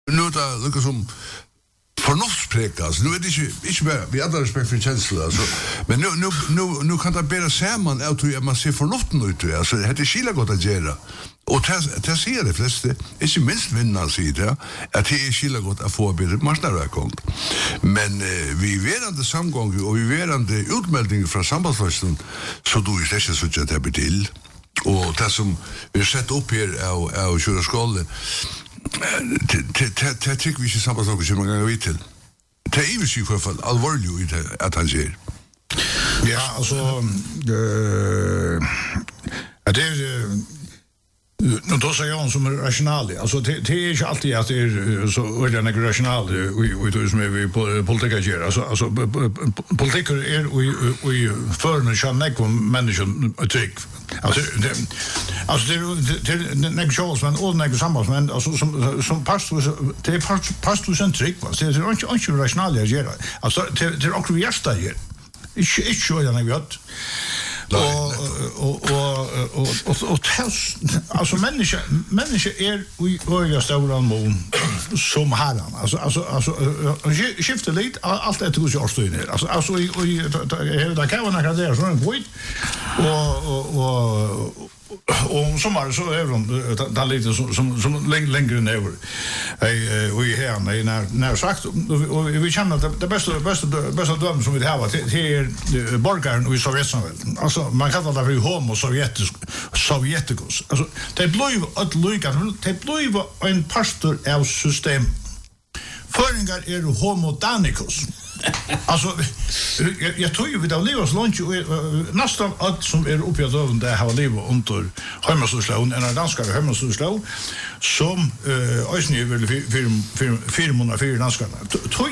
nu där lukar som förnuftspräg alltså nu är det inte mer vi hade respekt för känslan alltså men nu kan det bära samman att man ser förnuften ut alltså det är skilla gott att göra och det ser det flesta inte minst vinnarna säger att det är skilla gott att få bättre marknadsreaktion men vi verande samgång och vi verande utmelding från sambandsförsten så då är det så att det blir till och det som vi sett upp här av Kjøreskolen det tycker vi inte samma sak som man kan vara till. Det är ju så i alla fall allvarligt att han säger. Ja, alltså det är nu då säger jag som är rationell. Alltså det är inte alltid att det är så ordentligt rationell och det som är vi politiker gör. Alltså politiker är och för en chans människor tyck. Alltså det negationsm men och negationsm alltså som pastor det är pastorcentric va. Det är inte rationellt att göra. Alltså det är också hjärta gör. Inte så jag vet. Och alltså människa är i stora mån som herran alltså skiftar lite allt efter hur jag står ner alltså det kan vara några där så en point och som är så är de lite som längre ner vi här när sagt och vi känner att det bästa döm som vi har det är borgaren i Sovjetunionen alltså man kallar det för homo sovjeticus alltså det blev att lyckas det blev en pastor av system föringar är homo danicus alltså jag tror ju vi då lever så långt nästan allt som är uppe i döden där har livet under hemmaslån en danskar hemmaslån som ösnö vill för danskarna tror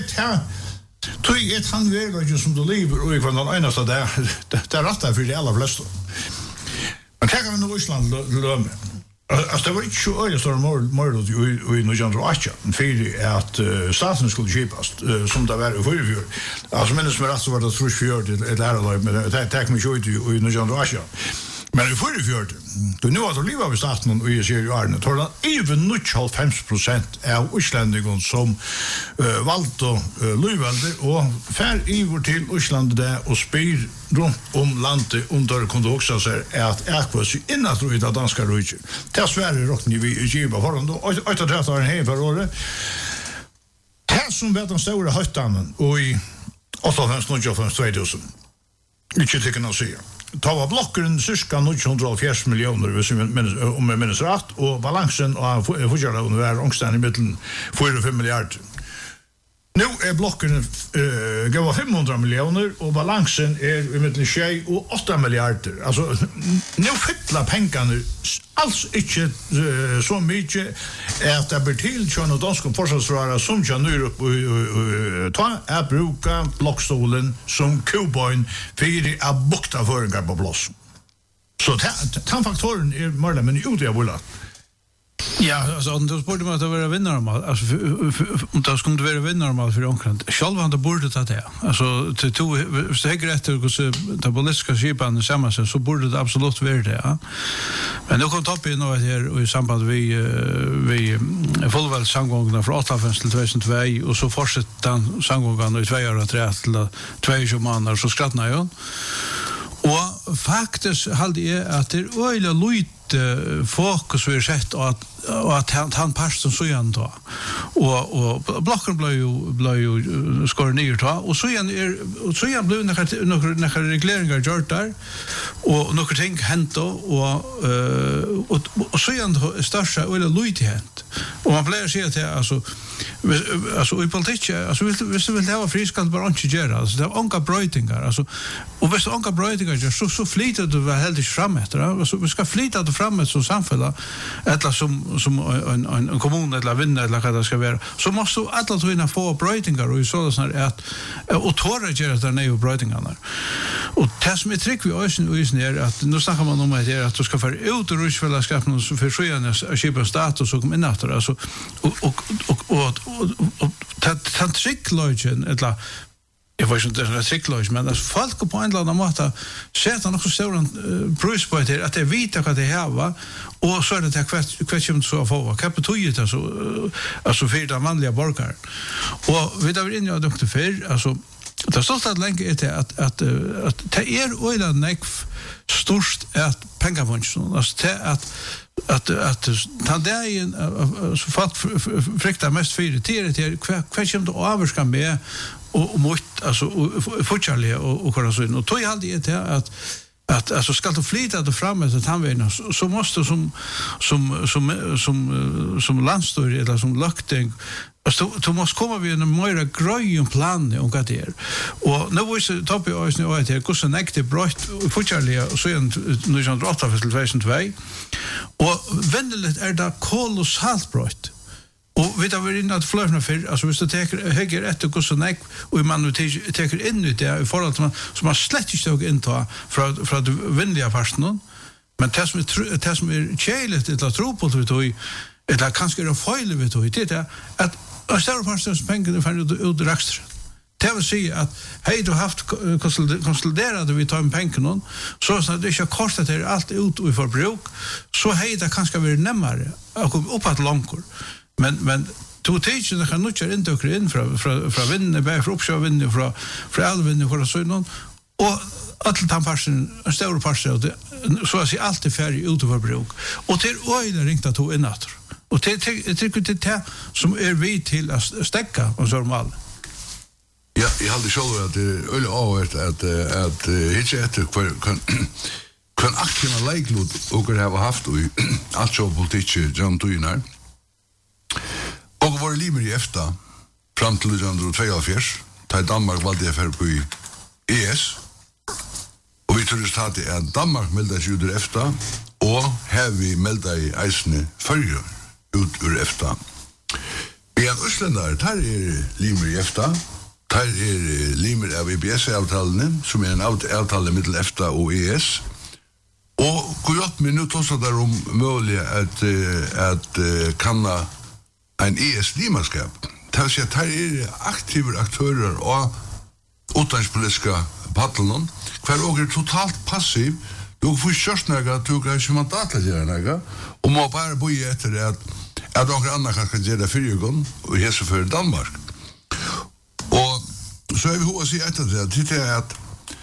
är han väl som det lever och från den ena så där rätta för de allra flesta men kan man i Ryssland lömma alltså det var inte så öde stor mord i Nujandroacha för att staten skulle köpas som det var i förr alltså men som rätt så var det tror jag det där med det tack mig ju i Nujandroacha men i förr då nu har det livat i staten och i Sverige är det tror jag även 95% av utlänningar som valt att lövande och fär över till Island där och spyr runt om landet under kunde också säga att äkvas innan tror jag danska rike. Det Sverige rockni vi giva förhand och att det har en hel för året. Det som vet de stora höjtarna och i 2000. Inte tycker jag säga. Ta var blocken cirka 940 miljoner om jag minns rätt och balansen av fortfarande var ångstan i mitten 4-5 miljarder. Nu är blocken gåva 500 miljoner och balansen är mellan 6 och 8 miljarder. Alltså nu fylla pengarna alls inte så mycket att det blir till tjäna danska försvarsröra som kan nu upp ta att bruka blockstolen som koboin för att bukta föringar på plats. Så den faktoren är mer men ute av bolag. Ja, alltså då borde man att vara vinnarmal alltså om det skulle vara vinnarmal för Onkland. Själva han borde ta det. Alltså till två säkert efter så det politiska skipan samma så borde det absolut vara det. Ja. Men nu kom topp in och här i samband vi fullväl samgångarna från 8 till 2002 och så fortsätter samgångarna i 2 år till 2 månader så skrattnar jag. Och faktiskt hade jag att det öliga lite fokus vi sett att han pastor så igen då och blocken blev ju skor ner då och så igen blev några regleringar gjort där och några ting hänt då och så igen största öliga lite hänt och man blir se att alltså i politik alltså vill ha friskant bara inte göra alltså det är onka brötingar alltså och visst onka brötingar så flyter du väl helt fram efter alltså vi ska flyta det fram som samfälla eller som en kommun eller vinna eller vad det ska vara så måste alla tvåna få brötingar och så där att och torra göra där nya brötingarna och det som är trick vi ösen är att nu snackar man om att du ska för ut och rusfällskapen för sjöarnas skipa status så kom in efter alltså och tricklogen eller jag var inte det cyklos men alltså folk på en eller annan måte sätter nog så stor pris på det att det vita vad det här var och så är det kvart så få vad betyder det alltså för de vanliga borgare och vi där inne jag doktor för alltså det står att länge är det att det är öland neck störst att pengafunktion alltså det att ta dagen så fatt frukta mest för det kvart som då avskan med och mot alltså fortfarande och kolla så och tog alltid det att alltså ska du flytta det fram så att han vet så måste som landstör eller som lökting alltså du måste komma vid en mer grön plan om vad det är och nu var så topp i oss nu att det går så näkte brott fortfarande och så en 1908 för 2002 och vändeligt är det kolossalt brott. Och vet du vad det flörna för alltså hvis du tar höger ett och så näck och man nu tar in ut det i förhållande till som man slett inte tog in ta för att vinna parten men det som är chailet det att tro på det vi eller kanske det fel vi tog det att större parten som pengar för ut extra det vill säga att hej du haft konsoliderade vi tar en pengar så att det inte kostar det allt ut och för bruk så hej det kanske blir närmare och upp att långkor men to teach det kan inte inte åka in från vinna på uppsjö vinna från allvinna för så någon och att ta parsen en stor parsen så att se allt är färdigt ut för bruk och till öjla ringt att ta in åter och tycker det som är vi till att stäcka och så normal. Ja, jag hade själv att det öle avert att hitcha efter kan aktiva läglod och har haft och allt så politik John Tuinar. Och var limer i EFTA fram till 1942 ta Danmark valde för på ES och vi tror att Danmark meldade sig ur EFTA och här vi meldade i eisne följer ut ur EFTA. Vi är Östländare, här är limer i EFTA här är limer av EBS-avtalen som är en avtal mellan EFTA och ES och går upp med nu tossa där om möjligt att kanna en ES-limaskap. Det vill säga att här är aktiva aktörer och utlandspolitiska paddlen kvar och är totalt passiv. Du får körs några att du kan inte mandat att göra några och må bara bo efter det att några andra kanske göra det för ögon och hälsa för Danmark. Och så är vi hur att säga det är att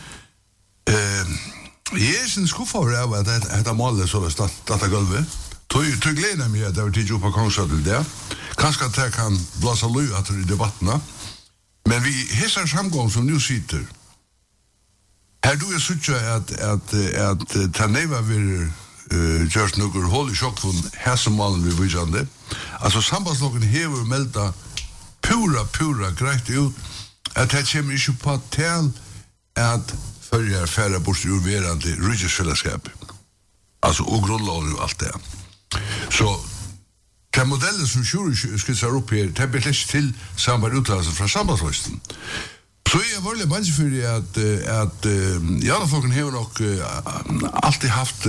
Jesen skuffar över att det målet så det starta golvet. Tog gleda mig att det var tidigt upp på konserten där. Kanske att det kan blåsa löjat i debatterna. Men vi hissar samgång som nu sitter. Här då är så att ta neva vill just några håll i chock från hässemalen vi visande. Alltså sambandslagen hever melda pura grejt ut att det kommer inte på tal att följa färre bort ur verande ryggesfällskap. Alltså och grundlagen och allt det. Så den modellen som Sjuri skissar upp här, det blir lätt till samma uttalelse från sambandslösten. Så jag var väldigt bange för att Janarfolken har nog alltid haft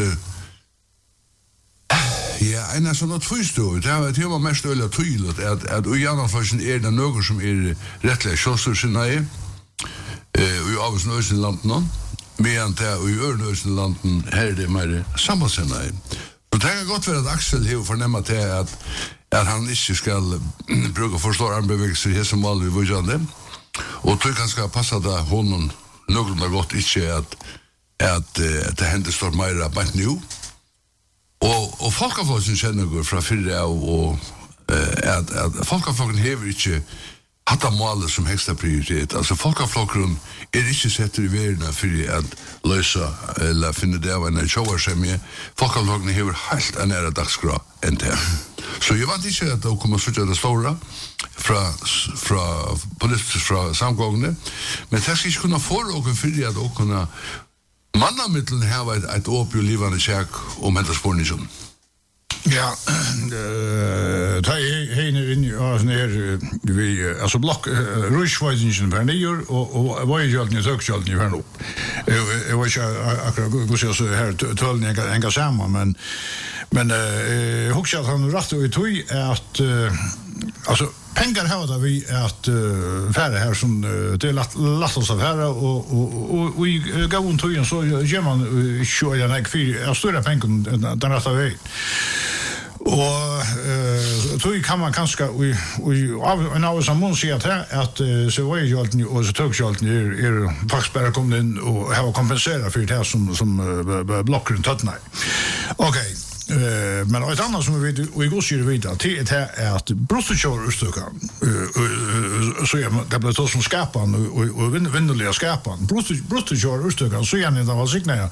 en sån att förstå. Det var mest öliga tydligt att Janarfolken är det något som är rättliga könstörsinnae i avsnöjsenlanden medan det i örnöjsenlanden här är det mer sambandsinnae. Så det kan gott vara att Axel har förnämmat det att han inte ska bruka för stora armbevägelser här som vanligt vid vujande. Och tror jag ska passa det honom någorlunda gott inte att det händer stort mer bara nu. Och folkaflokken känner går från förra och att folkaflokken hever inte hatta målet som högsta prioritet. Alltså folkaflokken är inte sätter i världen för att lösa eller finna det av en tjovarsämje. Folkaflokken hever helt en nära dagsgra än det. Så jag vet inte att de kommer att söka det stora från samgångene, men det ska inte kunna få någon för att de kunna mannamiddelen ha ett åpig livande kärk om hentarspårningen. Ja, det är in i vi alltså block Rushwisen för nyår och vad gör ni sökskölden för upp. Jag var ju akkurat gå så här tölning en samman men huxa att han rätt och tog att alltså pengar har det vi att färre här som det är lätt oss av här och vi går runt och så gör man kör jag näck för större pengar den rätta vägen. Och så kan man kanske vi av som man ser att så var ju alltid och så tog jag alltid faktiskt bara kom in och ha kompensera för det som blockar runt att nej. Okej. Men ett annat som vi vet och igår ser vi det är att brottsutgör urstökan så det blir så som skapan och vinnerliga skapan brottsutgör urstökan så gärna det var signa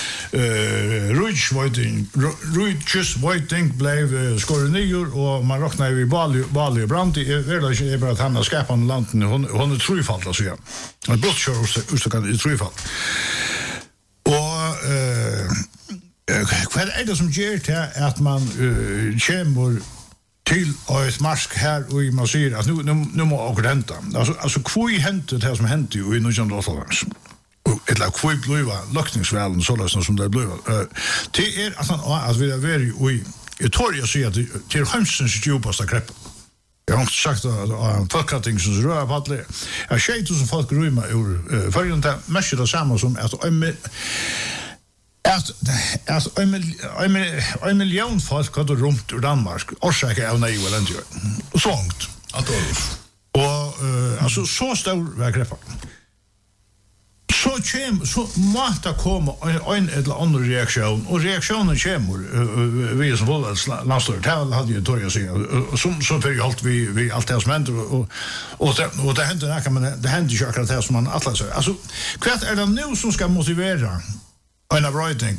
Rujtjes Whiting blev skåret nyår och man räknar ju Bali och Brandt är väl bara att han har skapan landet hon är trufalt alltså ja att brottsutgör urstökan är trufalt och vad är det som gör det att man kommer till ett marsk här och man säger att nu må jag ränta. Alltså kvui hände det som hände ju i 1980-talet. Eller kvui blev lockningsvärlden så som det blev. Det är att vi är very i torja säger att det är hemsens djupaste grepp. Jag har inte sagt att folkratting som rör på att det är 2000 folk rymma ur förrän det mest är det samma som att en miljon folk har runt ur Danmark orsakar av nej eller inte sånt att och alltså så stor vägreppa så måste komma en eller annan reaktion och reaktionen kommer vi som var landstort hade ju torja sig som för allt vi allt det som händer och det händer näka men det händer ju akkurat det som man alla säger alltså kvart är det nu som ska motivera en av writing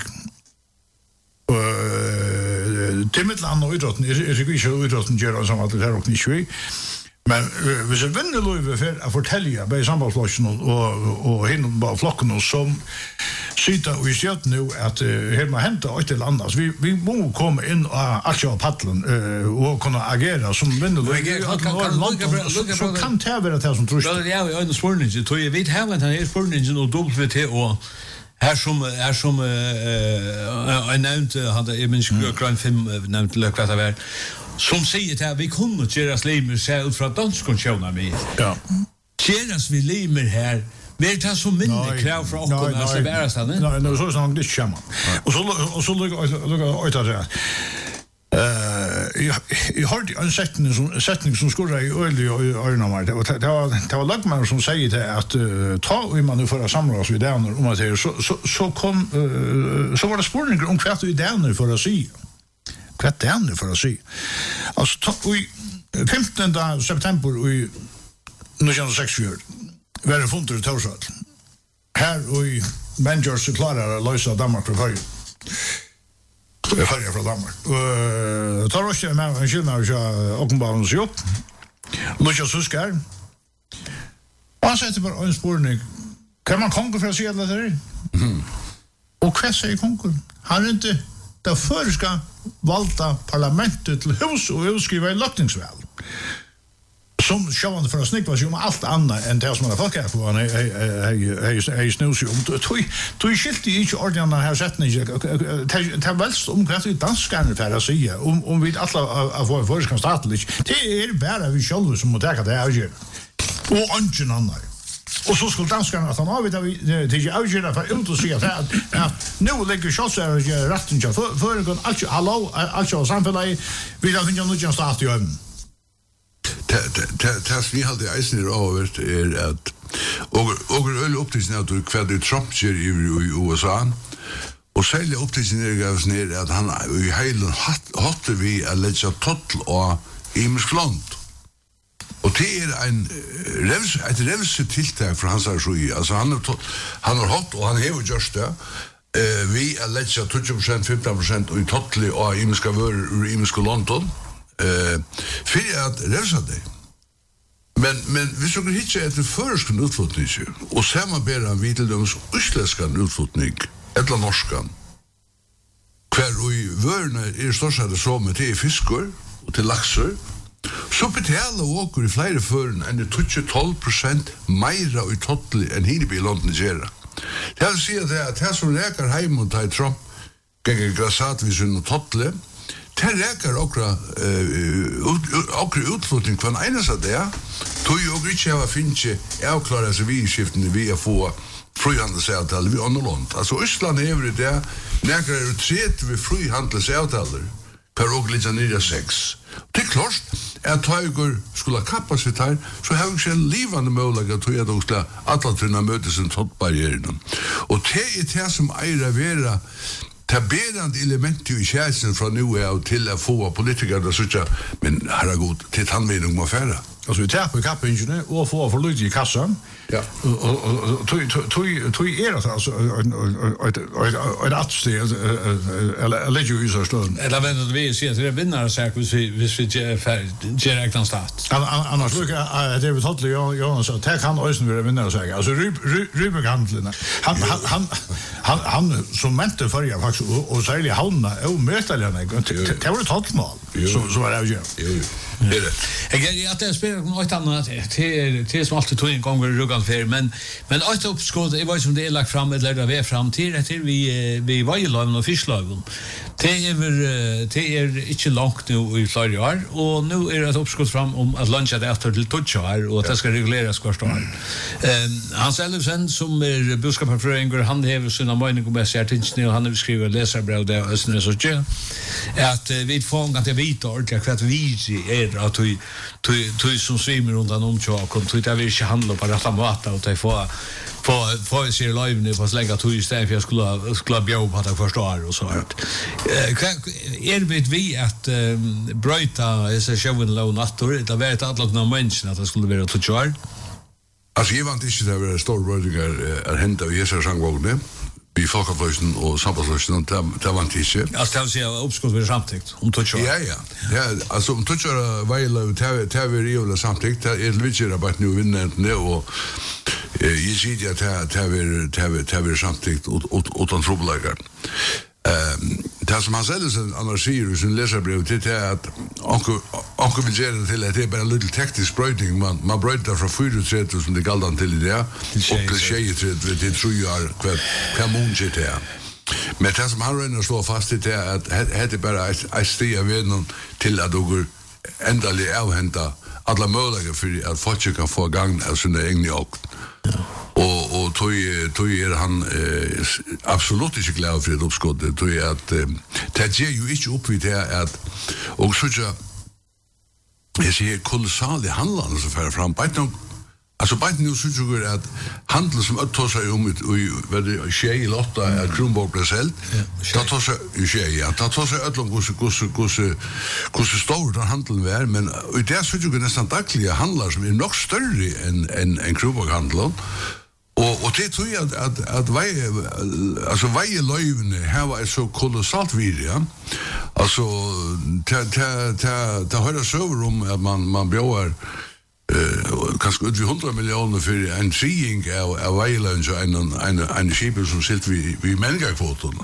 Timmitland och idrotten är ju inte idrotten gör som att det här och inte men vi ska vinna löve för att fortälja på sambandsflocken och hinna flocken som sitter och vi ser nu att hemma hämta ett eller annat vi måste komma in och alltså paddeln och kunna agera som vinna löve så kan det vara det som tror jag ja en spårning så jag vet här vad han är spårningen och WT och här som jag nämnde hade även skräckran 5 nämnt lökvat av som säger att vi kommer att göra slimer själv från danskontionen med. Ja. Göras vi limer här vi tar så mindre krav för oss att se vara så nej. Nej, så är det schema. Och så lugga ut där. Jag hörde en sättning som skulle i öl och örnamar det var lagmän som säger det att ta vi man nu för att samla oss vid där om att så kom så var det spårning om kvart i där för att se kvart där för att se alltså vi 15 september i 1964 var det funnet i Torsvall här och i Manchester så klarar att lösa Danmark för förr från Danmark. Tar också med en skillnad så Ockenbarns jobb. Lukas Huskar. Han sätter bara en spårning. Kan man konkur för att se det där? Och vad säger konkur? Han är inte det förska valda parlamentet till hus och utskriva i lottningsväl. Som sjående för att snickva sig om allt annat än det som man har fått här på. Han är snusig om. Tog skilt i inte ordentligt här sättningen. Det är välst om vad det är danskarna för att säga. Om vi alla får en förskan statligt. Det är bara vi själva som må täcka det avgör. Och ingen annan. Och så skulle danskarna att han avvita till avgöra för ut och se att nu lägger självsär rätten till föregon alltså samhället vi har inte någon stat i öven. Det som jag hade eisen är avvärt är att och öl upptisen att kvad Trump kör i USA och sälja upptisen är gavs ner att han i hela hade vi att lägga total och imsklont. Och det är ett revs tilltag för hans arsugi. Alltså han har hot och han har just det. Vi att lägga 20% 15% i total och imska vör ur imska London. För att revsa det. Men vi skulle hitta ett förskon utflutning och samarbeta med till utländskan utflutning eller norskan. Kvar i vörna är största det så med till fiskor och till laxar. Så betalar åker i flera fören än 12% mer i total än hela i London gera. Det vill säga att det som räkar hem mot Trump gänger grassat vid sin total räcker och utflyttning från ena så där. Tog ju inte ha finche avklara sig vid skiften vi få frihandelsavtal vi underland. Alltså Östland är det näkrar tret vi frihandelsavtal per och lite ner 6. Det är klart att Tiger skulle kappa sig här så har vi en livande möjlighet att göra det alla tunna mötes en toppbarriären. Och det är det som är vera taberande element i kärsen från nu är till att få politiker att säga men herregud till handledning med färra. Alltså vi tar på kappingen och får för lite i kassan. Ja. Och tog är det alltså ett attsteg eller lägger ju så stund. Eller vänta vi ser att det vinner säkert hvis vi ger räkna stat. Annars look det vi totally Jonas att här kan ösen vara vinnare säga. Alltså Rubik-handlarna. Han som mente förra faktiskt och särskilt hamna och mötaliga det var ett hotmål. Så var det ju. Det är det. Jag att det spelar något annat till som alltid tog en gång ruggan för men att uppskott det var som det är lagt fram eller där vi är fram till vi var ju live och fisklagen. Det är inte långt nu i flera år och nu är det ett uppskott fram om att luncha det efter till touchar och att det ska regleras kvar står. Hans Elfsen som är boskapsföröringar han har sina meningar med sig artikeln och han har skrivit läsarbrev där och så tjän att vi får att det vita ordentligt att vi är att du som svimmar undan omkök och du där vill inte handla på rätta mat och det får se live nu på slänga tog istället för jag skulle bjuda på att jag förstår och så här. Vi att bryta dessa showen low natur det var ett antal människor att det skulle vara att köra. Alltså jag vant inte det var stor brödingar att hända i dessa sangvågna. Vi folkaflöjsen och samhällslöjsen det var inte inte. Alltså det säger uppskott vid samtidigt om touchar. Ja, alltså om touchar väl tar vi reella samtidigt det är lite rabatt nu vinner nu och jag ser att tar vi samtidigt utan trubbelagar. Det som han säger annars säger i sin läsarbrev det är att onkel vill säga till att det är bara en liten teknisk brötning man bröter från 4 som det galdan till det och till tjejer det tror jag per månad det är. Men det som han rönar slår fast det är att det är bara ett steg av vägen till att du ändelig avhämta alla möjligheter för att folk kan få gang av sina egna och tog är han absolut inte glad för det uppskottet tog är att det ger ju inte upp vid det att och så jag ser kolossala handlande som för fram på alltså på nu så tror jag att handel som att ta sig om vad det sker i lotta Kronborg Brazil ta ta sig ta ta sig öllom hur stor den handeln var men och det så ju nästan dagliga handlar som är nog större än Kronborg handel och det tror jag att varje löjvne här var så kolossalt vid ja alltså ta höra så om att man bjöar kanske ut 100 miljoner för en seeing av Weiland så en skip som sitter vi människokvoten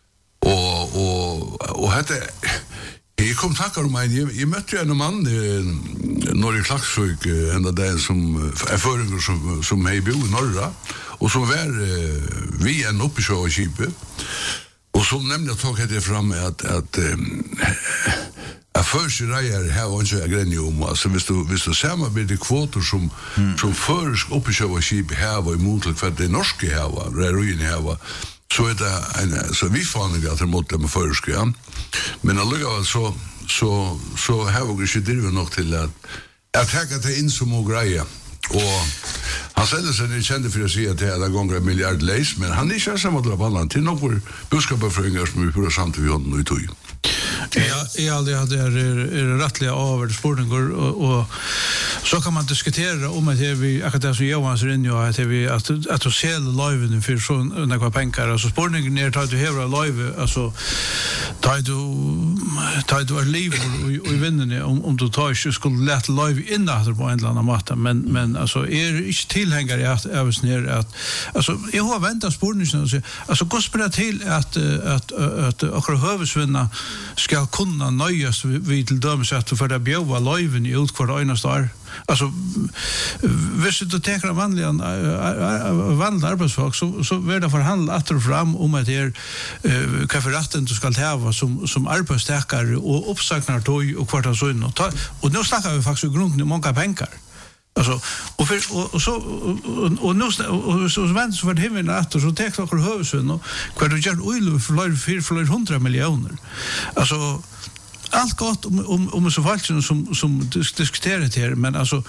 och hade jag kom tackar om jag mötte en man norr i Klaxvik ända där som är föregår som hej bo i norra och som var vi en uppe så skipet och som nämnde jag tog det fram att först rejer här var inte agrenium alltså visst du samarbete kvoter som först uppe så skip här var emot för det norska här var ruin här var så är det så vi fann att det måste med först ja men alltså så här var det ju nog till att ta det in som och greja och han säger sig det kände för att säga att det är gånger en miljard läs men han är inte samma där på land till några budskapsföreningar som vi får samtidigt honom och tog. Ja, jag aldrig hade är rättliga över sportingar och så kan man diskutera om att vi akkurat som Johan så in att vi att sälja live för så några pengar alltså sportingar ner tar du hela live alltså tar du är liv och vinner om du tar ju skulle lätt live in där på en annan matta men alltså är inte tillhängare att även ner att alltså jag har väntat sportingar alltså gospel till att akkurat hövsvinna ska kunna nöjas vid till dömes att för det bjöva liven i ut kvar einaste år Alltså hvis du tar vanliga arbetsfolk så blir det förhandlat att fram om att det kafferatten du ska ha som arbetstagare och uppsagnar tog och kvart så in och nu snackar vi faktiskt grunden om många pengar. Alltså och så väntar så för himlen att så tar några huvudsun och kvar du gör oil för 100 miljoner. Alltså allt gott om så fallet som diskuterar det här men alltså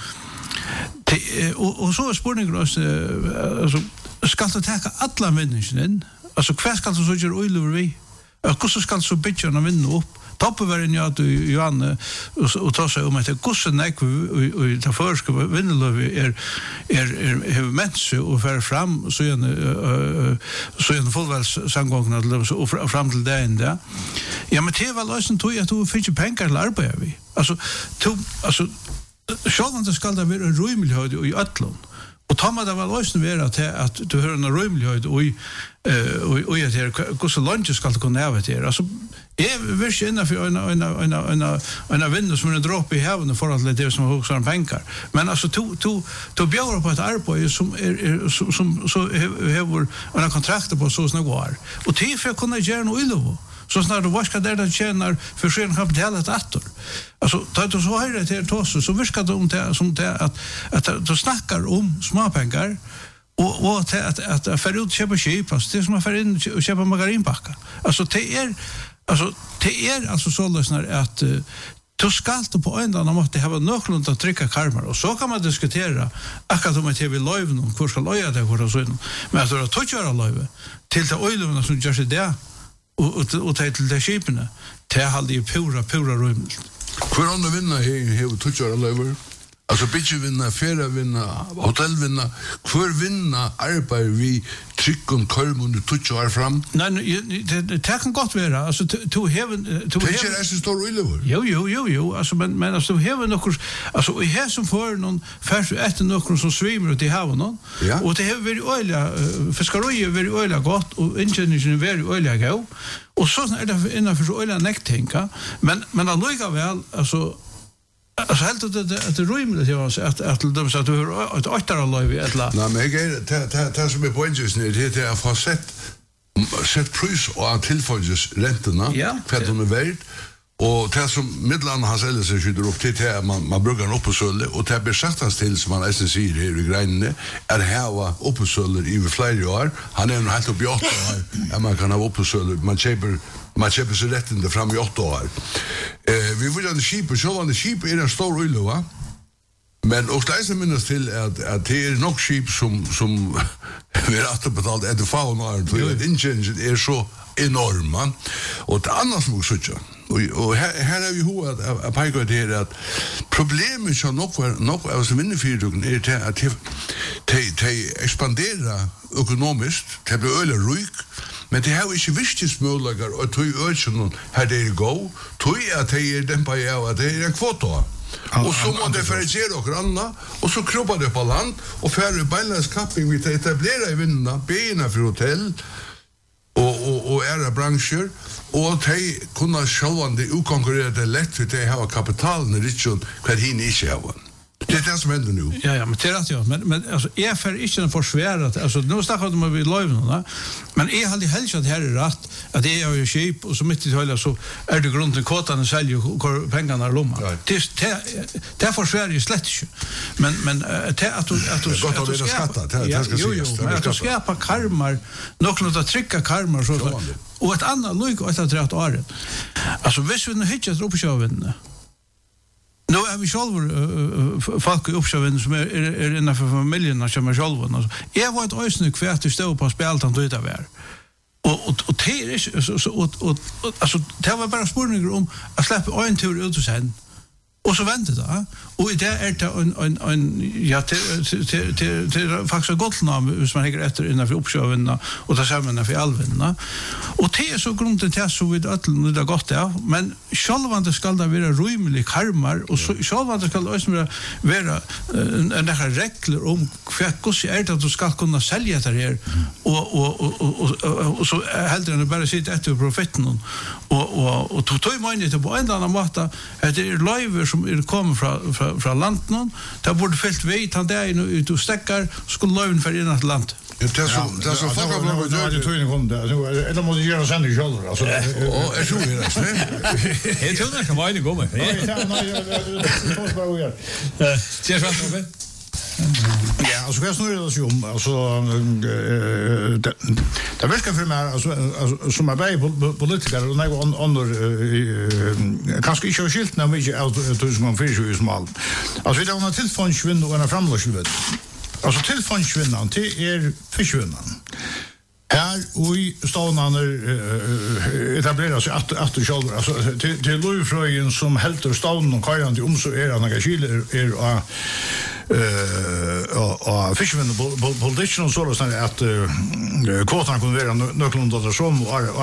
och så är spårningen alltså ska du ta alla människorna in alltså kvar ska du så göra oil över vi och så ska så bitchen vinna upp toppvärden ja du Johan och ta sig om att det kusen näck och ta för ska vinna är människor och för fram så en fullväls samgången och fram till det ända. Ja men det var lösen tog jag tog finns pengar till arbete vi. Alltså själva det ska det vara en rymlighet i Ötlund. Och tar man det väl lösen vara att du hör en rymlighet och att det hur så långt ska det kunna vara det. Alltså är vi inne för en vind som en droppe i havet för att det som har pengar. Men alltså to bjöd på ett arbete som som så har en kontrakt på så snart och till för att kunna göra något illa. Så snart du vaskar där det tjänar för sen kapitalet åter. Alltså tar du så här till toss så viskar de det som det att du snackar om små pengar och att för ut köpa skip fast det som för in och köpa margarinpacka. Alltså det är alltså så lösnar att du ska på en annan måste ha något att trycka karmar och så kan man diskutera akkurat om att vi live någon hur ska löja det för så men att det touchar live till det oilen som gör sig där och till det skipen det hade ju pura rum. Hur om du vinner här touchar live alltså bitch vinna färra vinna hotell vinna för vinna arbete vi trycken kolm och touchar fram. Nej det kan gott vara alltså to heaven det är så stor illa. Jo alltså men alltså heaven och alltså i här som för någon färs efter någon som svimmar ut i havet någon och det har varit olja fiskerier varit olja gott och ingeniören varit olja gå och så är det innanför så olja näcktänka men alliga väl alltså helt att det rymligt jag att de så att du har ett åttaralöv i ettla. Nej men det som är poängen det är att få sett pris och tillfälles räntorna för de är värd och det som midland har säljer sig skjuter upp till att man brukar upp på sölle och det blir sagt till som man nästan säger här i grejnen är här var upp på sölle i flera år han är nog helt upp i 8 år man kan ha upp på sölle man köper sig rätten fram i 8 år. Vi vill att skip och så skip är en stor öl va. Men också det som minns till att det är nog skip som vi har att betala det fauna för det ingeniören är så enorma och det andra som också och här har vi hur att peka det att problemet är nog alltså vinnefyrdugen är det att det expandera ekonomiskt det blir öle ryk men det har inte visst möjligheter och tog öchen här det gå tog att det är den på jag att det är en kvota och så man det förger och granna och så kroppar det på land och färre balans camping vi etablera i vindarna bena för hotell och era branscher och att de kunna självande ukonkurrera det lätt för det har kapitalen i riksdagen kvar hin inte har. Det är det som händer nu. Ja, men det är rätt, ja. Men alltså, jag får inte en försvärat. Alltså, nu snackar de om vi löven, men jag hade helst att här är rätt, att det är ju skip, och så mitt i höjla så är det grunden kåtan och säljer och pengarna i lomma. Det försvärar ju slett inte. Men det att du skapar karmar, något att trycka karmar, så, och ett annat lyck och ett att rätt året. Alltså, hvis vi nu hittar uppsjövinna, nu är vi själva folk i uppsjöven som är innanför familjerna som är själva. Jag var ett ösnök för att du stod på speltan till det var. Och det är alltså det var bara spårningar om att släppa en tur ut och sen. Och så väntar det. Och det är det en ja till faktiskt gott namn som man hänger efter innanför uppsjöven och tar samman för alven. Och det är så grunden till så vid att det gott ja, men självande ska det vara rymlig karmar och så självande ska det också vara en där regler om hur så är det att du ska kunna sälja det här och så hellre än bara sitta efter profeten och tog man inte på en annan måte att det är live som kommer fra landet, det borde fyllt vid, han der ut og stekker, skulle løven for inn til landet. Det är så fucka bra med det. Det kom där. Eller måste göra sen i shoulder alltså. Och är så är det. Det tror jag kan vara gå med. Nej, det bara gör. Ser så ut. Ja, alltså vad snurrar det sig om? Alltså det verkar för mig alltså som är politiker och några andra kanske inte skilt när vi är ut tusen fisk i smal. Alltså vi har till fondsvinn och en framlösning. Alltså till fondsvinnan till fiskvinnan. Här vi stånaner etablerar sig att själva alltså till lövfröjen som helter stånden och kajande så några kilo och fiskvinnan politiken och så att kvotan kunde vara någorlunda som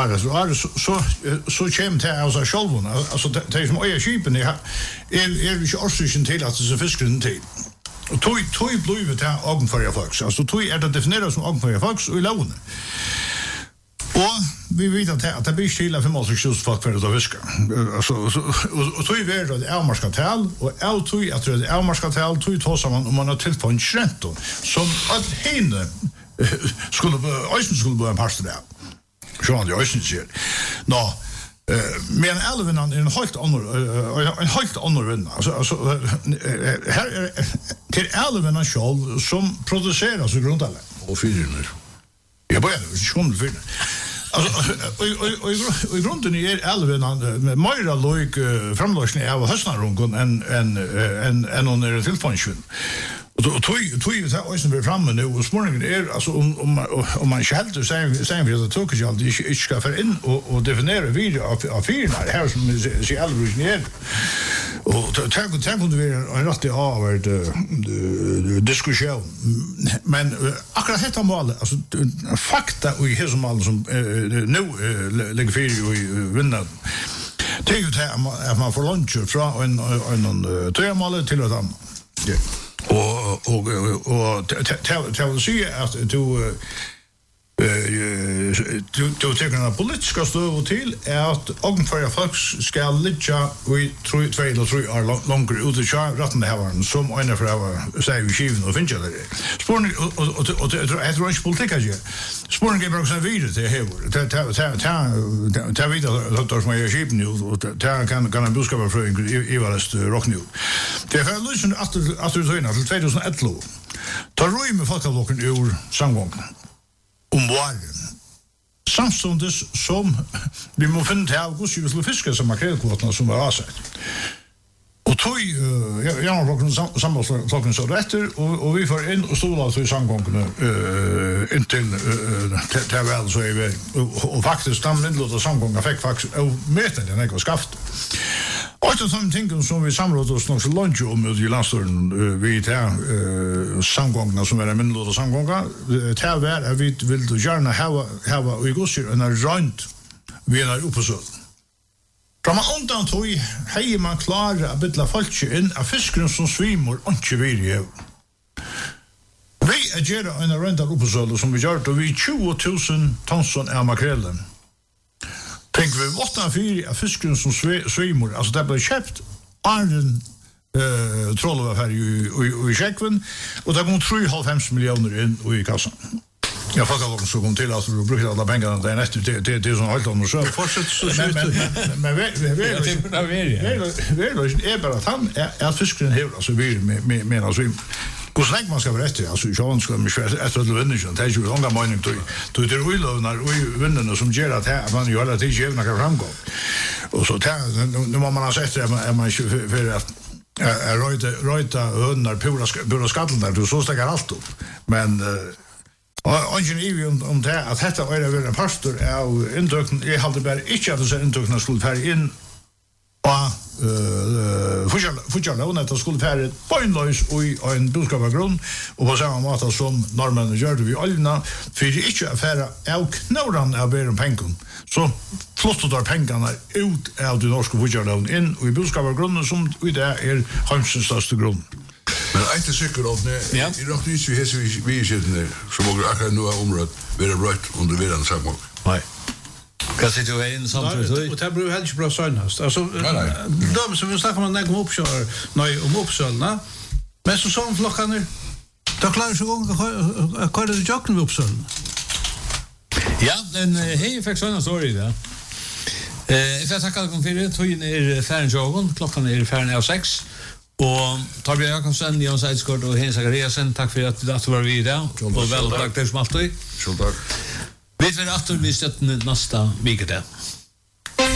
så kommer det alltså själva alltså det som är skipen är ju orsaken till att det så fiskgrund till. Och tog blivit det ögonfärga folks. Alltså tog är det definierat som ögonfärga folks och i lån. Och vi vet att det blir stilla för mål så folk för att fiska. Alltså och tog är det avmarskatal och tog att det avmarskatal tog tossar man om man har till på en rento som att hinna skulle bli en pastor där. Så han jag syns ju. Nå men elven är en helt annan vinn. Alltså här är till elven själv som producerar så grundalle och fyrer. Jag börjar skulle fyra. Alltså och i grunden är elven med mera lojk framlösning av höstnarungon en under tillfångsvinn. Och tog så här som vi framme nu och smorningen är alltså om man själv säger vi att tog jag inte ska för in och definiera video av fyra här som sig alldeles ner och tänk kunde vi en rätt avvärd diskussion men akkurat detta mål alltså fakta och i hela mål som nu lägger för i vinna det är ju att man får lunch från en tremål till ett annat och tell sig att du tycker att politiska stöd till är att ögonfärga folk ska ligga i 2 eller 3 år långt ut i ratten det här som en för säger vi skiven och fincha det. Spårning och det tror jag politik är. Spårning går också vidare till här. Ta vidare då som jag skiven nu och ta kan en budskap för i varast rock nu. Det är för lösen att du till 2011. Ta roi med folkavlocken ur samgången. Våren. Samstundes som vi må finne til av hos vi fiske som makrelkvotene som var avsett. Og tog, jeg har flokken så etter, og vi får inn og stola til samgångene inntil til vel så er vi, og faktisk den vindlåte samgångene fikk faktisk møten den ikke var skaft. Och så sån ting som vi samrådde oss nog så lunch om i landstorden vi tar samgångna som är en mindre samgångar tar var vi vill då gärna ha vi går så en runt vi är uppe så. Från undan tog hej man klara att byta folk in av fisken som svimmar och inte vill vi är en runt uppe så som vi gör då vi 20,000 ton av makrellen. Tänk vi 8-4 av fisken som svimmar, alltså det blir köpt anden trollade här i Tjeckien och det kom 3,5 miljoner in i kassan. Jag fattar också så kom till att du brukar alla pengarna där nästa till sån helt annor så. Fortsätt så men vi är bara att han är fisken här alltså vi med alltså hur länge man ska vara rätt alltså jag ska mig efter att vinna så det är ju långa mening då det rullnar och vinnarna som gör att man ju alla till jävla kan framgå och så nu man har sett att man för att röjta hundar pura skatteln där du så stäcker allt upp men Ongen i om det att detta är en pastor är indökn jag hade bara inte att så indökna skulle färja in Fujala och det skulle färre pointlös och en budskapsgrund och på samma måte som norrmännen gör det vi allna för det inte affärer av knåran av bären pengar så flottar där pengarna ut av det norska Fujala in och i budskapsgrunden som i det är Halmstads största grund. Men inte säkert att i rakt nyss vi sitter som också akkurat nu har området vi har brött under vidare samgång. Nej. Kan situationen samtidigt. Och det blir helt inte bra sönast. Alltså nej. de som vi snackar om när kom uppkör, nej om uppsölna. Men så som flockarna då klarar så gång kör det jocken upp så. Ja, en hej fick såna story där. Jag tackar dig för det. Tiden är färdig jogon. Klockan är färdig av 6. Och Torbjörn Jakobsen, Jan Seidskort och Hans Zachariasen, tack för att du var vidare. Och väl tack till som alltid. Så tack. Vi får åter vi sätter nästa vecka där.